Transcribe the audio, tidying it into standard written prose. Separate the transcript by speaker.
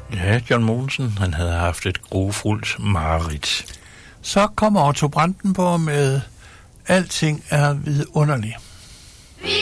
Speaker 1: Ja, John Mogensen, han havde haft et grufuldt mareridt.
Speaker 2: Så kommer Otto Brandenburg med Alting er vidunderligt.